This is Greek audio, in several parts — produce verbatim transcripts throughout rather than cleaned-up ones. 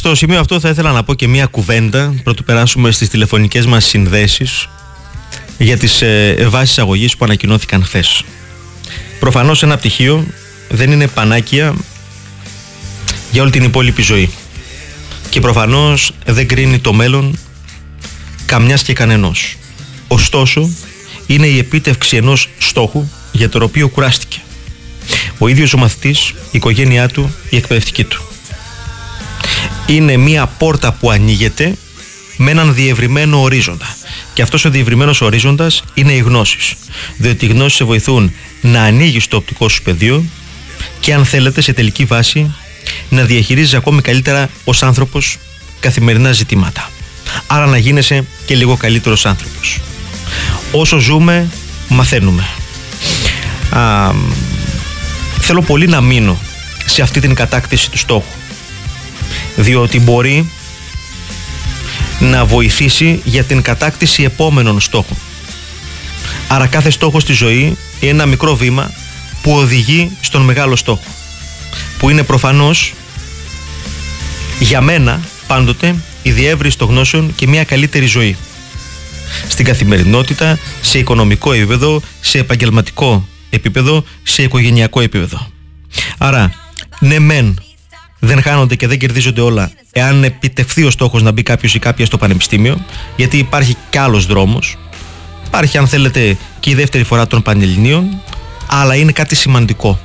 Στο σημείο αυτό θα ήθελα να πω και μία κουβέντα πρωτού περάσουμε στις τηλεφωνικές μας συνδέσεις για τις ε, βάσεις αγωγής που ανακοινώθηκαν χθες. Προφανώς ένα πτυχίο δεν είναι πανάκια για όλη την υπόλοιπη ζωή και προφανώς δεν κρίνει το μέλλον καμιάς και κανενός. Ωστόσο, είναι η επίτευξη ενός στόχου για τον οποίο κουράστηκε ο ίδιος ο μαθητής, η οικογένειά του, η εκπαιδευτική του. Είναι μία πόρτα που ανοίγεται με έναν διευρυμένο ορίζοντα. Και αυτός ο διευρυμένος ορίζοντας είναι οι γνώσεις. Διότι οι γνώσεις σε βοηθούν να ανοίγεις το οπτικό σου πεδίο και, αν θέλετε, σε τελική βάση να διαχειρίζεις ακόμη καλύτερα ως άνθρωπος καθημερινά ζητήματα. Άρα να γίνεσαι και λίγο καλύτερος άνθρωπος. Όσο ζούμε, μαθαίνουμε. Α, θέλω πολύ να μείνω σε αυτή την κατάκτηση του στόχου, διότι μπορεί να βοηθήσει για την κατάκτηση επόμενων στόχων. Άρα κάθε στόχος στη ζωή είναι ένα μικρό βήμα που οδηγεί στον μεγάλο στόχο, που είναι προφανώς για μένα πάντοτε η διεύρυνση των γνώσεων και μια καλύτερη ζωή στην καθημερινότητα, σε οικονομικό επίπεδο, σε επαγγελματικό επίπεδο, σε οικογενειακό επίπεδο. Άρα, ναι μεν δεν χάνονται και δεν κερδίζονται όλα εάν επιτευχθεί ο στόχος να μπει κάποιος ή κάποια στο πανεπιστήμιο, γιατί υπάρχει κι άλλος δρόμος. Υπάρχει, αν θέλετε, και η δεύτερη φορά των πανελληνίων, αλλά είναι κάτι σημαντικό.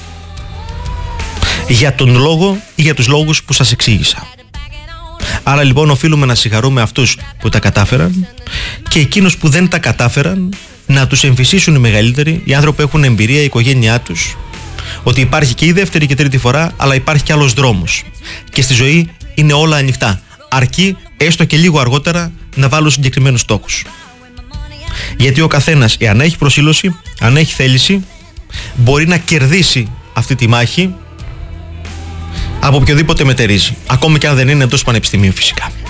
Για τον λόγο ή για τους λόγους που σας εξήγησα. Άρα λοιπόν οφείλουμε να συγχαρούμε αυτούς που τα κατάφεραν και εκείνους που δεν τα κατάφεραν να τους εμφυσίσουν οι μεγαλύτεροι, οι άνθρωποι που έχουν εμπειρία, η οικογένειά τους, ότι υπάρχει και η δεύτερη και τρίτη φορά, αλλά υπάρχει και άλλος δρόμος. Και στη ζωή είναι όλα ανοιχτά. Αρκεί έστω και λίγο αργότερα να βάλουν συγκεκριμένους στόχους. Γιατί ο καθένας, εάν έχει προσήλωση, αν έχει θέληση, μπορεί να κερδίσει αυτή τη μάχη από οποιοδήποτε μετερίζει. Ακόμη και αν δεν είναι εντός πανεπιστημίου, φυσικά.